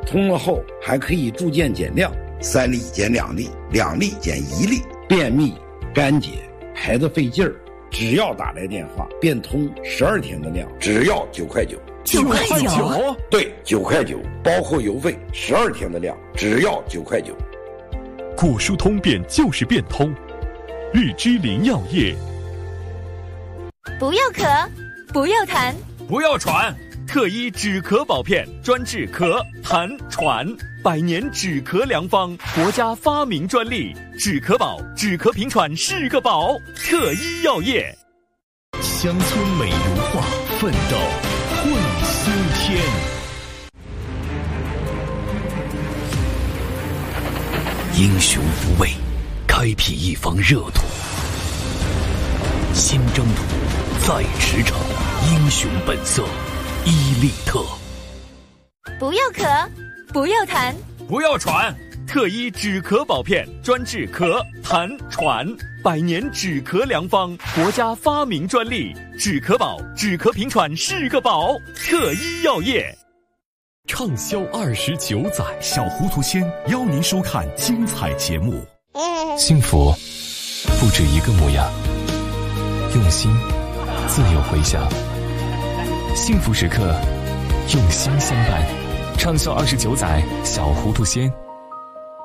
通了后还可以逐渐减量，3粒减2粒，2粒减1粒，便秘、干结、排得费劲儿，只要打来电话，变通12天的量，只要9块9。 9块9？ 对，9块9，包括邮费，12天的量，只要9块9。 果蔬通便就是变通，日之林药业。 不要咳，不要痰， 不要喘， 特医止咳宝片，专治咳、痰、喘，100年止咳良方，国家发明专利，止咳宝，止咳平喘是个宝。特医药业。 乡村美如画，奋斗会新天。英雄无畏，开辟一方热土。新征途，在驰骋，英雄本色，伊利特。 不要咳，不要痰， 不要喘， 特医止咳宝片，专治咳、痰、喘，100年止咳良方，国家发明专利，止咳宝，止咳平喘是个宝。特医药业。 畅销29载，小糊涂仙邀您收看精彩节目。幸福不止一个模样，用心自有回响。幸福时刻，用心相伴。畅销29载，小糊涂仙